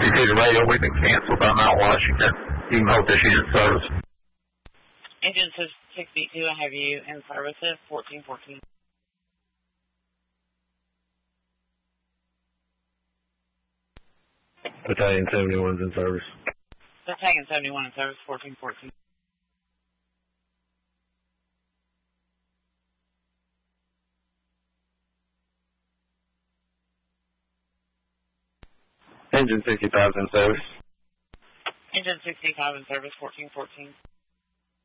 see the radio, we've been canceled by Mount Washington. You can hold this unit service. Engine 62, I have you in services, 1414. Battalion 71's in service. Battalion 71 in service, 1414. Engine 65 in service. Engine 65 in service, 1414.